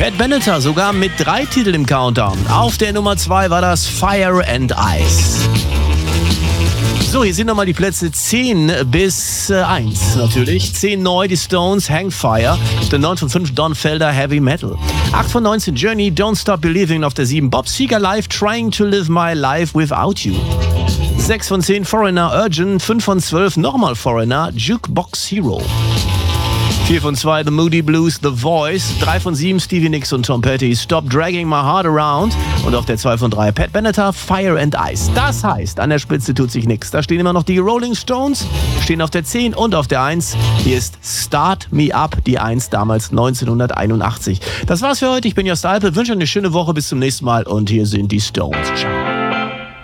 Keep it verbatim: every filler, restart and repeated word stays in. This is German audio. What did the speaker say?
Pat Benatar sogar mit drei Titeln im Countdown. Auf der Nummer zwei war das Fire and Ice. So, hier sind nochmal die Plätze zehn bis eins natürlich. zehn neu, die Stones, Hangfire. Auf der neun von fünf Don Felder, Heavy Metal. acht von neunzehn Journey, Don't Stop Believing. Auf der sieben Bob Seger Live, Trying to Live My Life Without You. sechs von zehn Foreigner, Urgent. fünf von zwölf nochmal Foreigner, Jukebox Hero. vier von zwei The Moody Blues, The Voice. drei von sieben Stevie Nicks und Tom Petty, Stop Dragging My Heart Around. Und auf der zwei von drei Pat Benatar, Fire and Ice. Das heißt, an der Spitze tut sich nichts. Da stehen immer noch die Rolling Stones, stehen auf der zehn und auf der eins. Hier ist Start Me Up, die eins damals neunzehnhunderteinundachtzig. Das war's für heute. Ich bin Jost Alpe, wünsche eine schöne Woche. Bis zum nächsten Mal und hier sind die Stones. Ciao.